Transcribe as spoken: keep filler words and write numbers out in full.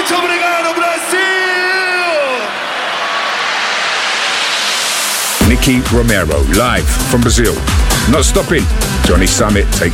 Muito obrigado, Brasil! Nicky Romero, live from Brazil. Not stopping. Johnny Summit takes